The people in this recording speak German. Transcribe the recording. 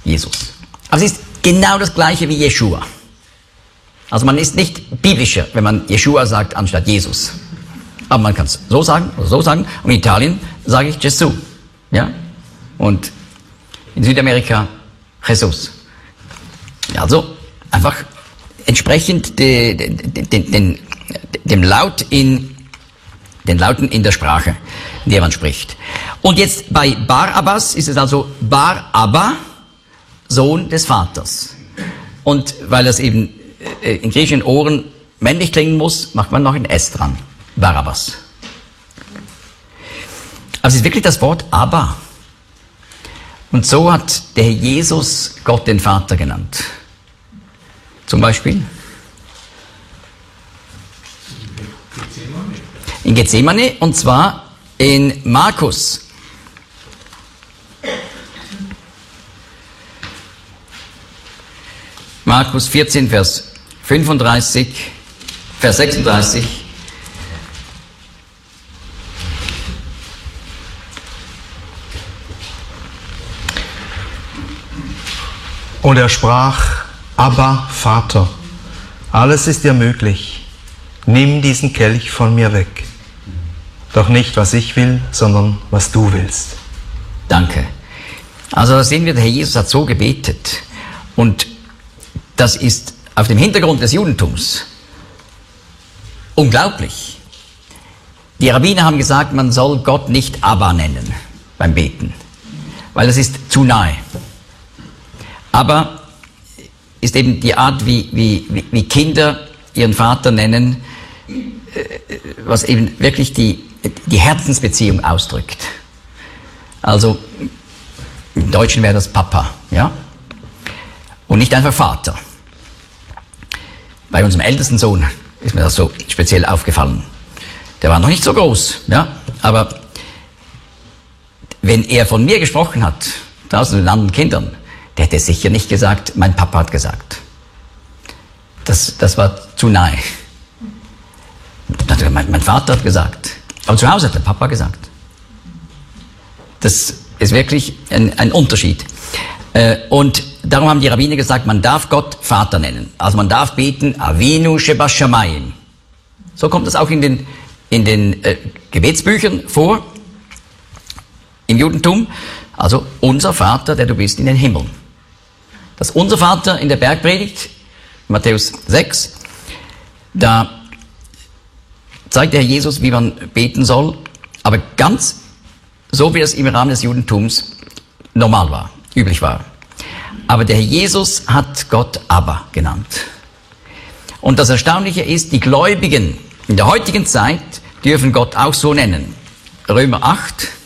Jesus. Aber es ist genau das Gleiche wie Jeschua. Also man ist nicht biblischer, wenn man Jeschua sagt, anstatt Jesus. Aber man kann es so sagen oder so sagen. Und in Italien sage ich Gesù. Ja? Und in Südamerika Jesus. Also einfach entsprechend den Lauten in der Sprache, in der man spricht. Und jetzt bei Barabbas ist es also Bar Abba, Sohn des Vaters. Und weil das eben in griechischen Ohren männlich klingen muss, macht man noch ein S dran. Barabbas. Aber es ist wirklich das Wort Abba. Und so hat der Herr Jesus Gott den Vater genannt. Zum Beispiel in Gethsemane, und zwar in Markus. Markus 14, Vers 35, Vers 36. Und er sprach: Abba, Vater, alles ist dir möglich. Nimm diesen Kelch von mir weg. Doch nicht, was ich will, sondern was du willst. Danke. Also da sehen wir, der Herr Jesus hat so gebetet. Und das ist auf dem Hintergrund des Judentums unglaublich. Die Rabbiner haben gesagt, man soll Gott nicht Abba nennen beim Beten, weil das ist zu nahe. Aber ist eben die Art, wie Kinder ihren Vater nennen, was eben wirklich die Herzensbeziehung ausdrückt. Also im Deutschen wäre das Papa, ja? Und nicht einfach Vater. Bei unserem ältesten Sohn ist mir das so speziell aufgefallen. Der war noch nicht so groß, ja? Aber wenn er von mir gesprochen hat, draußen mit den anderen Kindern, der hätte sicher nicht gesagt, mein Papa hat gesagt. Das war zu nahe. Mein Vater hat gesagt. Aber zu Hause hat der Papa gesagt. Das ist wirklich ein Unterschied. Und darum haben die Rabbiner gesagt, man darf Gott Vater nennen. Also man darf beten, Avinu Shebashamayim. So kommt es auch in den Gebetsbüchern vor, im Judentum. Also unser Vater, der du bist in den Himmeln. Das unser Vater in der Bergpredigt, Matthäus 6, da zeigt der Herr Jesus, wie man beten soll, aber ganz so, wie es im Rahmen des Judentums normal war, üblich war. Aber der Herr Jesus hat Gott Abba genannt. Und das Erstaunliche ist, die Gläubigen in der heutigen Zeit dürfen Gott auch so nennen. Römer 8,